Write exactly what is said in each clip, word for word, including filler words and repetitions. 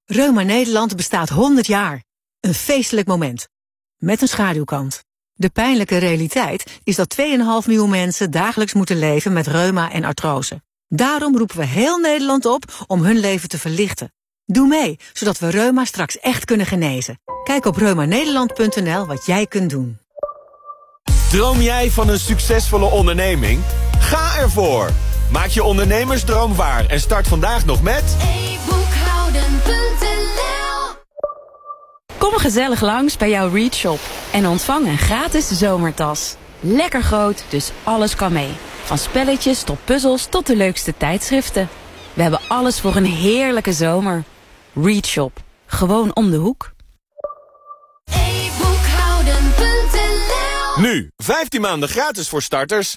Reuma Nederland bestaat honderd jaar. Een feestelijk moment. Met een schaduwkant. De pijnlijke realiteit is dat twee komma vijf miljoen mensen dagelijks moeten leven met reuma en artrose. Daarom roepen we heel Nederland op om hun leven te verlichten. Doe mee, zodat we reuma straks echt kunnen genezen. Kijk op reuma nederland punt n l wat jij kunt doen. Droom jij van een succesvolle onderneming? Ga ervoor! Maak je ondernemersdroom waar en start vandaag nog met e boekhouden punt n l. Kom gezellig langs bij jouw Read Shop en ontvang een gratis zomertas. Lekker groot, dus alles kan mee. Van spelletjes tot puzzels tot de leukste tijdschriften. We hebben alles voor een heerlijke zomer. Read Shop. Gewoon om de hoek. e boekhouden punt n l. nu vijftien maanden gratis voor starters.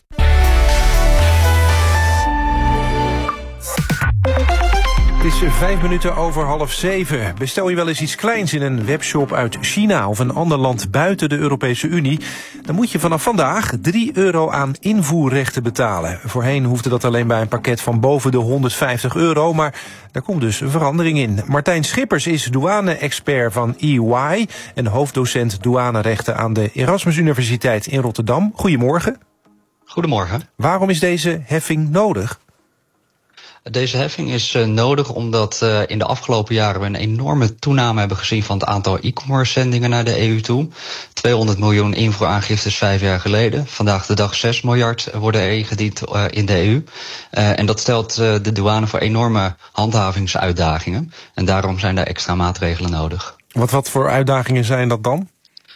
Het is vijf minuten over half zeven. Bestel je wel eens iets kleins in een webshop uit China of een ander land buiten de Europese Unie, dan moet je vanaf vandaag drie euro aan invoerrechten betalen. Voorheen hoefde dat alleen bij een pakket van boven de honderdvijftig euro, maar daar komt dus een verandering in. Martijn Schippers is douane-expert van E Y en hoofddocent douanerechten aan de Erasmus Universiteit in Rotterdam. Goedemorgen. Goedemorgen. Waarom is deze heffing nodig? Deze heffing is uh, nodig omdat uh, in de afgelopen jaren we een enorme toename hebben gezien van het aantal e-commerce zendingen naar de E U toe. tweehonderd miljoen invoeraangiftes vijf jaar geleden. Vandaag de dag zes miljard worden er ingediend uh, in de E U. Uh, en dat stelt uh, de douane voor enorme handhavingsuitdagingen. En daarom zijn daar extra maatregelen nodig. Wat, wat voor uitdagingen zijn dat dan?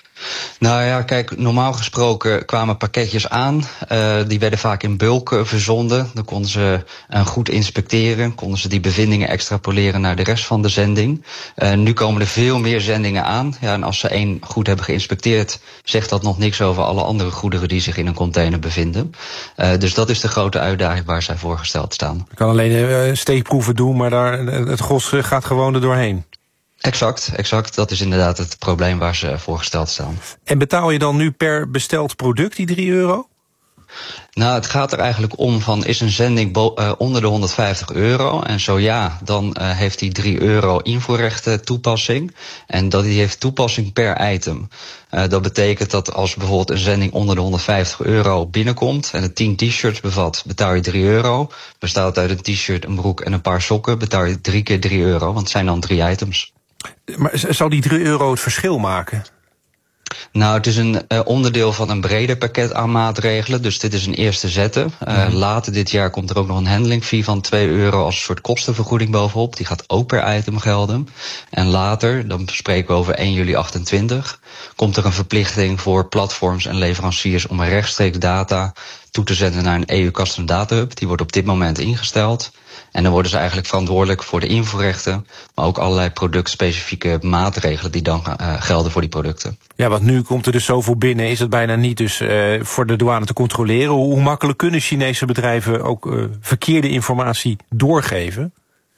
Nou ja, kijk, normaal gesproken kwamen pakketjes aan. Uh, die werden vaak in bulk uh, verzonden. Dan konden ze uh, goed inspecteren. Konden ze die bevindingen extrapoleren naar de rest van de zending. Uh, nu komen er veel meer zendingen aan. Ja, en als ze één goed hebben geïnspecteerd, zegt dat nog niks over alle andere goederen die zich in een container bevinden. Uh, dus dat is de grote uitdaging waar zij voor gesteld staan. Je kan alleen uh, steekproeven doen, maar daar, het gros gaat gewoon er doorheen. Exact, exact. Dat is inderdaad het probleem waar ze voor gesteld staan. En betaal je dan nu per besteld product die drie euro? Nou, het gaat er eigenlijk om van, is een zending bo- uh, onder de honderdvijftig euro? En zo ja, dan uh, heeft die drie euro invoerrechten toepassing. En dat die heeft toepassing per item. Uh, dat betekent dat als bijvoorbeeld een zending onder de honderdvijftig euro binnenkomt en het tien t-shirts bevat, betaal je drie euro. Bestaat uit een t-shirt, een broek en een paar sokken, betaal je drie keer drie euro, want het zijn dan drie items. Maar zou die drie euro het verschil maken? Nou, het is een uh, onderdeel van een breder pakket aan maatregelen. Dus dit is een eerste zetten. Uh, mm-hmm. Later dit jaar komt er ook nog een handling fee van twee euro als een soort kostenvergoeding bovenop. Die gaat ook per item gelden. En later, dan spreken we over één juli achtentwintig, komt er een verplichting voor platforms en leveranciers om rechtstreeks data toe te zenden naar een E U Custom Data Hub. Die wordt op dit moment ingesteld. En dan worden ze eigenlijk verantwoordelijk voor de invoerrechten, maar ook allerlei productspecifieke maatregelen die dan uh, gelden voor die producten. Ja, want nu komt er dus zoveel binnen, is het bijna niet dus uh, voor de douane te controleren. Hoe makkelijk kunnen Chinese bedrijven ook uh, verkeerde informatie doorgeven?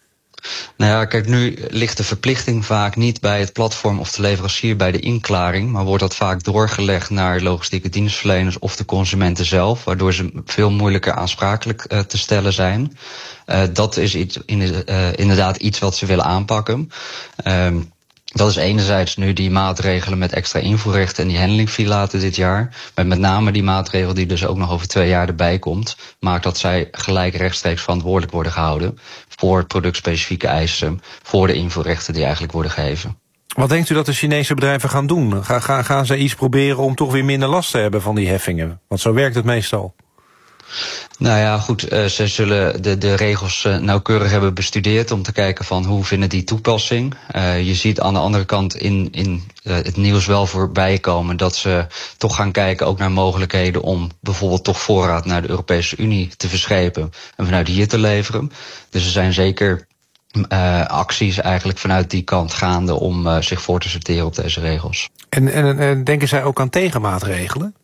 Nou ja, kijk, nu ligt de verplichting vaak niet bij het platform of de leverancier bij de inklaring, maar wordt dat vaak doorgelegd naar logistieke dienstverleners of de consumenten zelf, waardoor ze veel moeilijker aansprakelijk uh, te stellen zijn. Uh, dat is iets, in, uh, inderdaad iets wat ze willen aanpakken. Um, Dat is enerzijds nu die maatregelen met extra invoerrechten en die handling fee later dit jaar. Maar met name die maatregel die dus ook nog over twee jaar erbij komt, maakt dat zij gelijk rechtstreeks verantwoordelijk worden gehouden voor productspecifieke eisen, voor de invoerrechten die eigenlijk worden gegeven. Wat denkt u dat de Chinese bedrijven gaan doen? Gaan, gaan, gaan ze iets proberen om toch weer minder last te hebben van die heffingen? Want zo werkt het meestal. Nou ja, goed, uh, ze zullen de, de regels uh, nauwkeurig hebben bestudeerd om te kijken van hoe vinden die toepassing. Uh, je ziet aan de andere kant in, in uh, het nieuws wel voorbij komen dat ze toch gaan kijken ook naar mogelijkheden om bijvoorbeeld toch voorraad naar de Europese Unie te verschepen en vanuit hier te leveren. Dus er zijn zeker uh, acties eigenlijk vanuit die kant gaande om uh, zich voor te sorteren op deze regels. En, en, en denken zij ook aan tegenmaatregelen?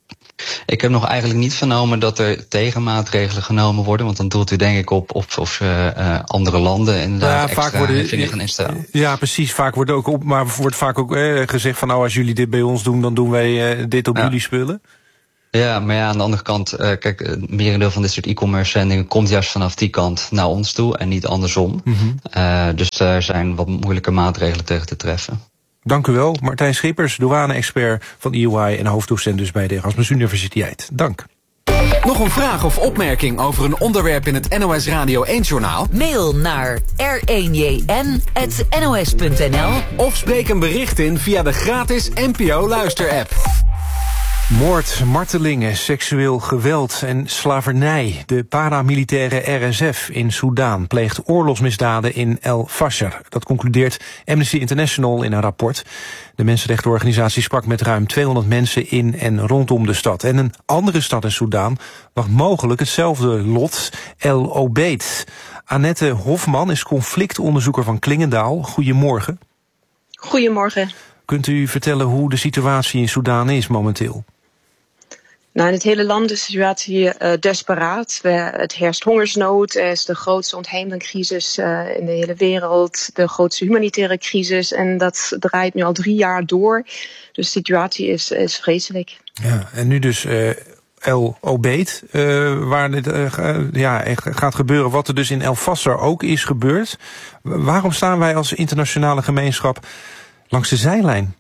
Ik heb nog eigenlijk niet vernomen dat er tegenmaatregelen genomen worden, want dan doelt u denk ik op of, of uh, uh, andere landen inderdaad ja, extra vaak worden, heffingen gaan instellen. Ja, precies. Vaak wordt ook op, maar wordt vaak ook eh, gezegd van nou als jullie dit bij ons doen, dan doen wij uh, dit op ja. jullie spullen. Ja, maar ja, aan de andere kant, uh, kijk, het merendeel van dit soort e-commerce zendingen komt juist vanaf die kant naar ons toe en niet andersom. Mm-hmm. Uh, dus er zijn wat moeilijke maatregelen tegen te treffen. Dank u wel, Martijn Schippers, douane-expert van E Y en hoofddocent dus bij de Erasmus Universiteit. Dank. Nog een vraag of opmerking over een onderwerp in het N O S Radio één-journaal? Mail naar r één j n at n o s punt n l of spreek een bericht in via de gratis N P O Luister-app. Moord, martelingen, seksueel geweld en slavernij. De paramilitaire R S F in Soedan pleegt oorlogsmisdaden in El Fasher. Dat concludeert Amnesty International in een rapport. De mensenrechtenorganisatie sprak met ruim tweehonderd mensen in en rondom de stad. En een andere stad in Soedan wacht mogelijk hetzelfde lot, El Obeid. Annette Hofman is conflictonderzoeker van Klingendaal. Goedemorgen. Goedemorgen. Kunt u vertellen hoe de situatie in Soedan is momenteel? Nou, in het hele land is de situatie uh, desperaat. We, het heerst hongersnood, er is de grootste ontheemelingscrisis uh, in de hele wereld, de grootste humanitaire crisis. En dat draait nu al drie jaar door. Dus de situatie is, is vreselijk. Ja, en nu dus uh, El Obeid, uh, waar dit uh, ja, gaat gebeuren wat er dus in El Fasser ook is gebeurd. Waarom staan wij als internationale gemeenschap langs de zijlijn?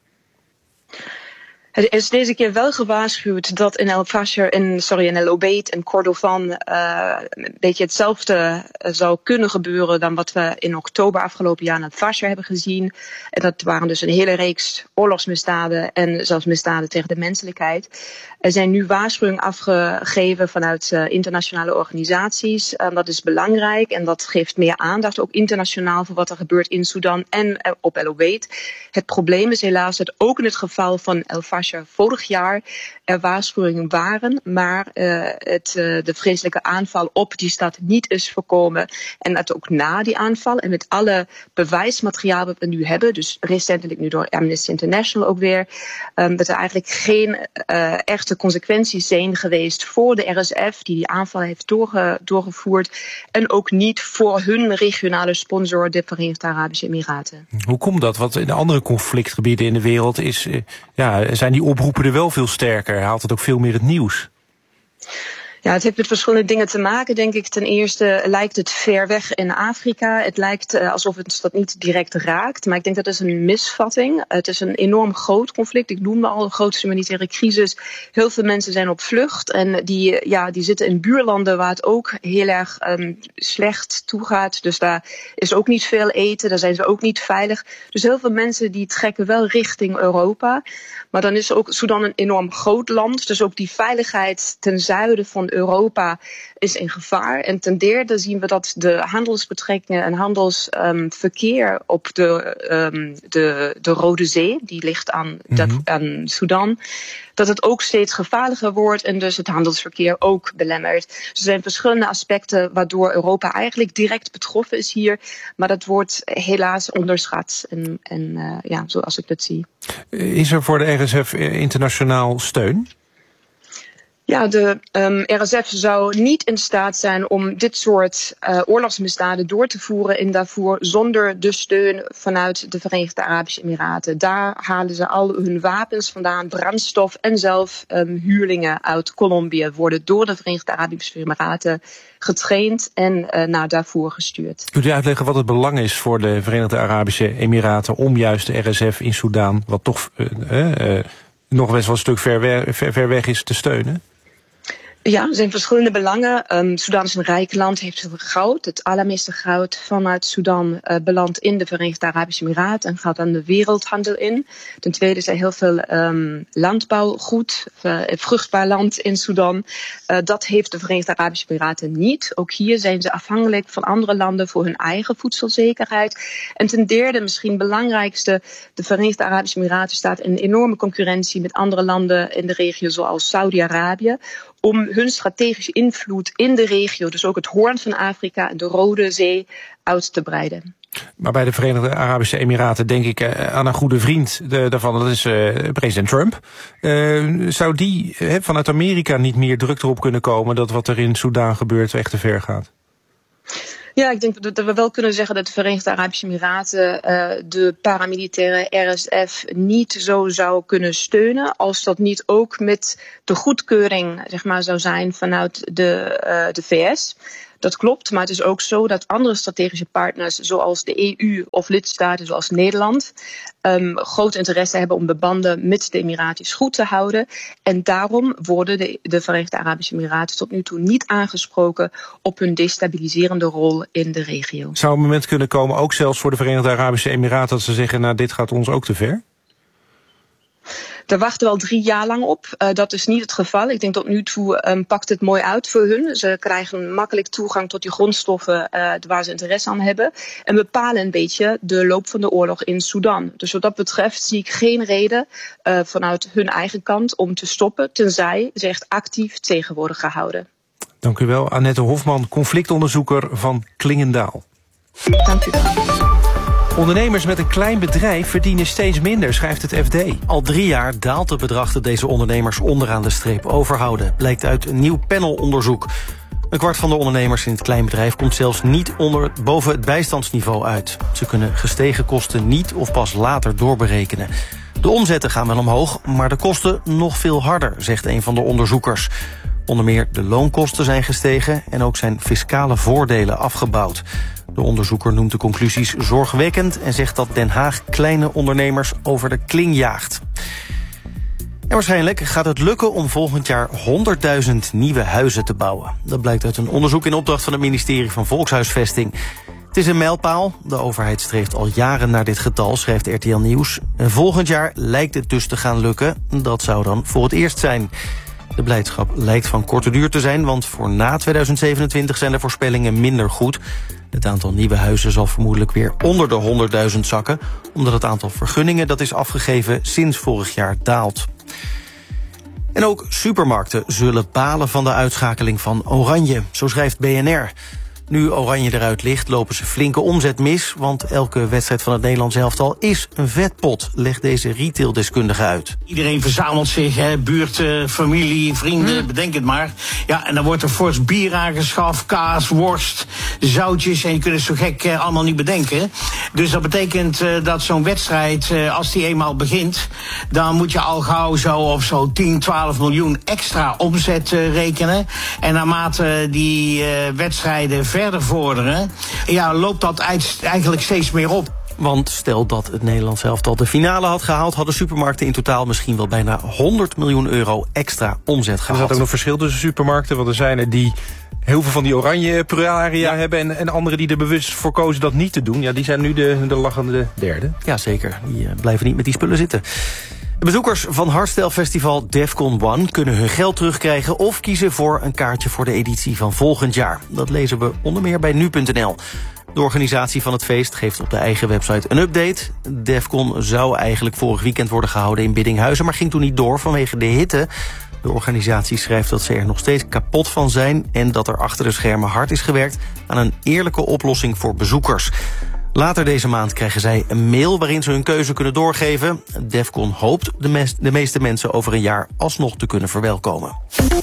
Er is deze keer wel gewaarschuwd dat in El Fasher, in, sorry, in El Obeid en Kordofan uh, een beetje hetzelfde zou kunnen gebeuren dan wat we in oktober afgelopen jaar in El Fasher hebben gezien. En dat waren dus een hele reeks oorlogsmisdaden en zelfs misdaden tegen de menselijkheid. Er zijn nu waarschuwingen afgegeven vanuit uh, internationale organisaties. Um, dat is belangrijk en dat geeft meer aandacht, ook internationaal, voor wat er gebeurt in Sudan en uh, op El Obeid. Het probleem is helaas dat ook in het geval van El Fasher vorig jaar er waarschuwingen waren, maar uh, het, uh, de vreselijke aanval op die stad niet is voorkomen. En dat ook na die aanval en met alle bewijsmateriaal dat we nu hebben, dus recentelijk nu door Amnesty International ook weer, um, dat er eigenlijk geen uh, echte consequenties zijn geweest voor de R S F die die aanval heeft doorge, doorgevoerd en ook niet voor hun regionale sponsor, de Verenigde Arabische Emiraten. Hoe komt dat? Want in de andere conflictgebieden in de wereld is, uh, ja, zijn die oproepen er wel veel sterker. Haalt het ook veel meer het nieuws? Ja, het heeft met verschillende dingen te maken, denk ik. Ten eerste lijkt het ver weg in Afrika. Het lijkt uh, alsof het dat niet direct raakt. Maar ik denk dat is een misvatting. Het is een enorm groot conflict. Ik noemde al de grootste humanitaire crisis. Heel veel mensen zijn op vlucht. En die, ja, die zitten in buurlanden waar het ook heel erg um, slecht toegaat. Dus daar is ook niet veel eten. Daar zijn ze ook niet veilig. Dus heel veel mensen die trekken wel richting Europa. Maar dan is ook Sudan een enorm groot land. Dus ook die veiligheid ten zuiden van Europa is in gevaar. En ten derde zien we dat de handelsbetrekkingen en handelsverkeer um, op de, um, de, de Rode Zee, die ligt aan, mm-hmm. dat, aan Sudan, dat het ook steeds gevaarlijker wordt en dus het handelsverkeer ook belemmert. Dus er zijn verschillende aspecten waardoor Europa eigenlijk direct betroffen is hier. Maar dat wordt helaas onderschat. En, en uh, ja, zoals ik dat zie. Is er voor de R S F internationaal steun? Ja, de um, R S F zou niet in staat zijn om dit soort uh, oorlogsmisdaden door te voeren in Darfur zonder de steun vanuit de Verenigde Arabische Emiraten. Daar halen ze al hun wapens vandaan, brandstof en zelf um, huurlingen uit Colombia worden door de Verenigde Arabische Emiraten getraind en uh, naar Darfur gestuurd. Kunt u uitleggen wat het belang is voor de Verenigde Arabische Emiraten om juist de R S F in Soedan, wat toch uh, uh, uh, nog best wel een stuk ver weg, ver, ver weg is, te steunen? Ja, er zijn verschillende belangen. Um, Sudan is een rijk land, heeft veel goud. Het allermeeste goud vanuit Sudan uh, belandt in de Verenigde Arabische Emiraten en gaat dan de wereldhandel in. Ten tweede is er heel veel um, landbouwgoed, uh, vruchtbaar land in Sudan. Uh, dat heeft de Verenigde Arabische Emiraten niet. Ook hier zijn ze afhankelijk van andere landen voor hun eigen voedselzekerheid. En ten derde, misschien het belangrijkste, de Verenigde Arabische Emiraten staat in enorme concurrentie met andere landen in de regio, zoals Saudi-Arabië, om hun strategische invloed in de regio, dus ook het Hoorn van Afrika en de Rode Zee, uit te breiden. Maar bij de Verenigde Arabische Emiraten denk ik uh, aan een goede vriend de, daarvan, dat is uh, president Trump. Uh, zou die uh, vanuit Amerika niet meer druk erop kunnen komen dat wat er in Soedan gebeurt echt te ver gaat? Ja, ik denk dat we wel kunnen zeggen dat de Verenigde Arabische Emiraten uh, de paramilitaire R S F niet zo zou kunnen steunen als dat niet ook met de goedkeuring, zeg maar, zou zijn vanuit de, uh, de V S. Dat klopt, maar het is ook zo dat andere strategische partners zoals de E U of lidstaten zoals Nederland um, groot interesse hebben om de banden met de Emiraties goed te houden. En daarom worden de, de Verenigde Arabische Emiraten tot nu toe niet aangesproken op hun destabiliserende rol in de regio. Zou een moment kunnen komen, ook zelfs voor de Verenigde Arabische Emiraten, dat ze zeggen, nou, dit gaat ons ook te ver? Daar wachten we al drie jaar lang op. Uh, dat is niet het geval. Ik denk tot nu toe um, pakt het mooi uit voor hun. Ze krijgen makkelijk toegang tot die grondstoffen uh, waar ze interesse aan hebben. En bepalen een beetje de loop van de oorlog in Sudan. Dus wat dat betreft zie ik geen reden uh, vanuit hun eigen kant om te stoppen, tenzij ze echt actief tegen worden gehouden. Dank u wel, Annette Hofman, conflictonderzoeker van Klingendaal. Dank u wel. Ondernemers met een klein bedrijf verdienen steeds minder, schrijft het F D. Al drie jaar daalt het bedrag dat deze ondernemers onderaan de streep overhouden. Blijkt uit een nieuw panelonderzoek. Een kwart van de ondernemers in het kleinbedrijf komt zelfs niet onder, boven het bijstandsniveau uit. Ze kunnen gestegen kosten niet of pas later doorberekenen. De omzetten gaan wel omhoog, maar de kosten nog veel harder, zegt een van de onderzoekers. Onder meer de loonkosten zijn gestegen en ook zijn fiscale voordelen afgebouwd. De onderzoeker noemt de conclusies zorgwekkend en zegt dat Den Haag kleine ondernemers over de kling jaagt. En waarschijnlijk gaat het lukken om volgend jaar honderdduizend nieuwe huizen te bouwen. Dat blijkt uit een onderzoek in opdracht van het ministerie van Volkshuisvesting. Het is een mijlpaal. De overheid streeft al jaren naar dit getal, schrijft R T L Nieuws. En volgend jaar lijkt het dus te gaan lukken. Dat zou dan voor het eerst zijn. De blijdschap lijkt van korte duur te zijn, want voor na tweeduizend zevenentwintig zijn de voorspellingen minder goed. Het aantal nieuwe huizen zal vermoedelijk weer onder de honderdduizend zakken, omdat het aantal vergunningen dat is afgegeven sinds vorig jaar daalt. En ook supermarkten zullen balen van de uitschakeling van Oranje, zo schrijft B N R. Nu Oranje eruit ligt, lopen ze flinke omzet mis, want elke wedstrijd van het Nederlands elftal is een vetpot, legt deze retaildeskundige uit. Iedereen verzamelt zich, hè, buurt, uh, familie, vrienden, hmm. bedenk het maar. Ja, en dan wordt er fors bier aangeschaft, kaas, worst, zoutjes, en je kunt het zo gek uh, allemaal niet bedenken. Dus dat betekent uh, dat zo'n wedstrijd, uh, als die eenmaal begint, dan moet je al gauw zo op zo'n tien, twaalf miljoen extra omzet uh, rekenen. En naarmate die uh, wedstrijden verder vorderen, ja, loopt dat eigenlijk steeds meer op. Want stel dat het Nederlands elftal de finale had gehaald, hadden supermarkten in totaal misschien wel bijna honderd miljoen euro extra omzet gehad. Er zat ook nog verschil tussen supermarkten, want er zijn er die heel veel van die oranje prularia ja. hebben en, en anderen die er bewust voor kozen dat niet te doen. Ja, die zijn nu de, de lachende derde. Ja, zeker. Die uh, blijven niet met die spullen zitten. De bezoekers van Hardstyle Festival Defcon One kunnen hun geld terugkrijgen of kiezen voor een kaartje voor de editie van volgend jaar. Dat lezen we onder meer bij nu punt n l. De organisatie van het feest geeft op de eigen website een update. Defcon zou eigenlijk vorig weekend worden gehouden in Biddinghuizen, maar ging toen niet door vanwege de hitte. De organisatie schrijft dat ze er nog steeds kapot van zijn en dat er achter de schermen hard is gewerkt aan een eerlijke oplossing voor bezoekers. Later deze maand krijgen zij een mail waarin ze hun keuze kunnen doorgeven. Defcon hoopt de, mes- de meeste mensen over een jaar alsnog te kunnen verwelkomen.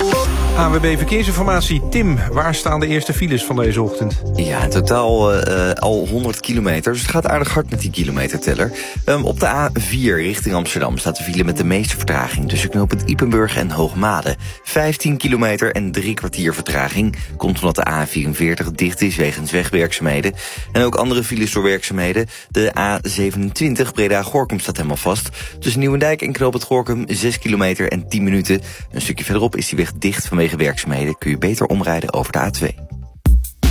A W B Verkeersinformatie. Tim, waar staan de eerste files van deze ochtend? Ja, in totaal uh, al honderd kilometer. Dus het gaat aardig hard met die kilometerteller. Um, op de A vier richting Amsterdam staat de file met de meeste vertraging tussen knooppunt Ypenburg en Hoogmade. vijftien kilometer en drie kwartier vertraging. Komt omdat de A vierenveertig dicht is wegens wegwerkzaamheden. En ook andere files door werkzaamheden. De A zevenentwintig Breda-Gorinchem staat helemaal vast. Tussen Nieuwendijk en knooppunt Gorinchem zes kilometer en tien minuten. Een stukje verderop is die weg dicht vanwege werkzaamheden. Kun je beter omrijden over de A twee.